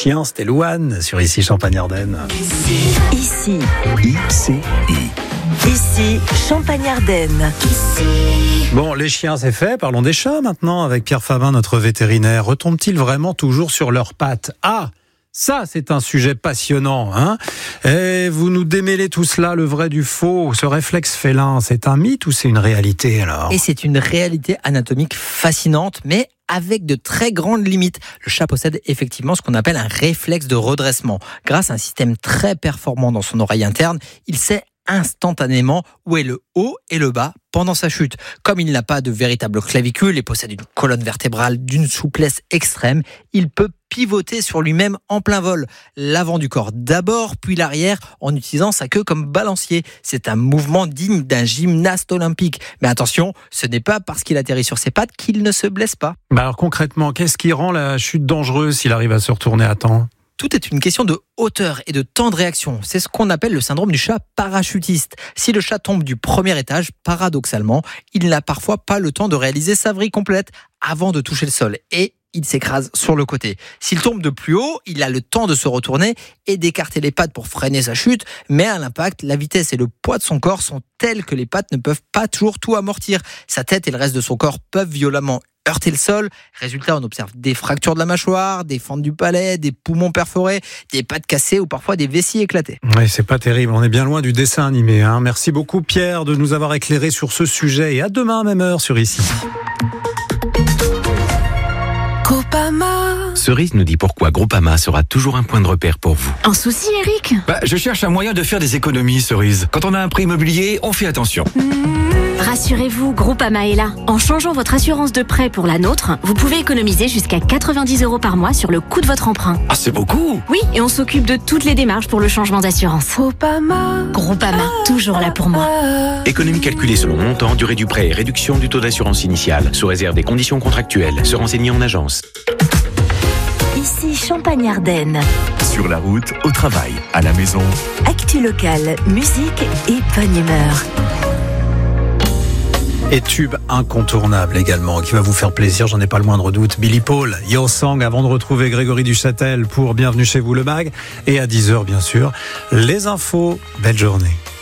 chiens, c'était Louane sur Ici Champagne-Ardenne. Ici. ICI. Ici, Champagne-Ardenne. Bon, les chiens, c'est fait. Parlons des chats maintenant avec Pierre Fabin, notre vétérinaire. Retombent-ils vraiment toujours sur leurs pattes ? Ah, ça, c'est un sujet passionnant, hein ? Et vous nous démêlez tout cela, le vrai du faux. Ce réflexe félin, c'est un mythe ou c'est une réalité alors ? Et c'est une réalité anatomique fascinante, mais avec de très grandes limites. Le chat possède effectivement ce qu'on appelle un réflexe de redressement. Grâce à un système très performant dans son oreille interne, il sait instantanément où est le haut et le bas pendant sa chute. Comme il n'a pas de véritable clavicule et possède une colonne vertébrale d'une souplesse extrême, il peut pivoter sur lui-même en plein vol. L'avant du corps d'abord, puis l'arrière en utilisant sa queue comme balancier. C'est un mouvement digne d'un gymnaste olympique. Mais attention, ce n'est pas parce qu'il atterrit sur ses pattes qu'il ne se blesse pas. Alors concrètement, qu'est-ce qui rend la chute dangereuse s'il arrive à se retourner à temps ? Tout est une question de hauteur et de temps de réaction. C'est ce qu'on appelle le syndrome du chat parachutiste. Si le chat tombe du premier étage, paradoxalement, il n'a parfois pas le temps de réaliser sa vrille complète avant de toucher le sol. Et il s'écrase sur le côté. S'il tombe de plus haut, il a le temps de se retourner et d'écarter les pattes pour freiner sa chute, mais à l'impact, la vitesse et le poids de son corps sont tels que les pattes ne peuvent pas toujours tout amortir. Sa tête et le reste de son corps peuvent violemment heurter le sol. Résultat, on observe des fractures de la mâchoire, des fentes du palais, des poumons perforés, des pattes cassées ou parfois des vessies éclatées. Oui, c'est pas terrible. On est bien loin du dessin animé, hein. Merci beaucoup Pierre de nous avoir éclairé sur ce sujet et à demain à même heure sur Ici. Cerise nous dit pourquoi Groupama sera toujours un point de repère pour vous. Un souci, Eric ? Je cherche un moyen de faire des économies, Cerise. Quand on a un prêt immobilier, on fait attention. Rassurez-vous, Groupama est là. En changeant votre assurance de prêt pour la nôtre, vous pouvez économiser jusqu'à 90 € par mois sur le coût de votre emprunt. Ah, c'est beaucoup! Oui, et on s'occupe de toutes les démarches pour le changement d'assurance. Groupama, toujours là pour moi. Économie calculée selon montant, durée du prêt et réduction du taux d'assurance initiale, sous réserve des conditions contractuelles. Se renseigner en agence. Ici, Champagne-Ardenne. Sur la route, au travail, à la maison. Actu locale, musique et bonne humeur. Et tube incontournable également, qui va vous faire plaisir, j'en ai pas le moindre doute. Billy Paul, Yo Sang, avant de retrouver Grégory Duchâtel pour Bienvenue chez vous le mag. Et à 10h bien sûr, les infos. Belle journée.